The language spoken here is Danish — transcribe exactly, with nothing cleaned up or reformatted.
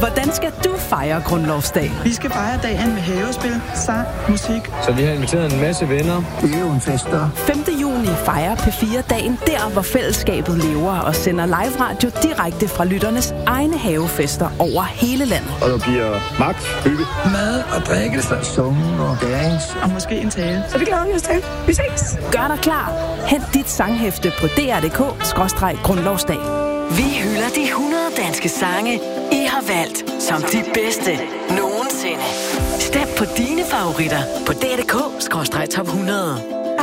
Hvordan skal du fejre grundlovsdag? Vi skal fejre dagen med havespil, sang, musik. Så vi har inviteret en masse venner. Fester. femte juni fejrer P fire dagen der, hvor fællesskabet lever og sender live radio direkte fra lytternes egne havefester over hele landet. Og der bliver magt, hygge, mad og drikke, sunge og dance. Og måske en tale. Så det glæder vi os til. Vi ses. Gør dig klar. Hent dit sanghæfte på d r punktum d k skråstreg grundlovsdag. Vi hylder de hundrede danske sange, I har valgt som de bedste nogensinde. Stem på dine favoritter på d r punktum d k skråstreg top hundrede.